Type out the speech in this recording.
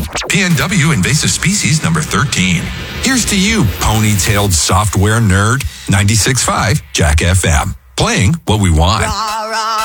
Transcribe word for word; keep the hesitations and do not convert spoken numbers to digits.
P N W invasive species number thirteen. Here's to you, ponytailed software nerd. ninety-six point five Jack F M. Playing what we want. Rah, rah.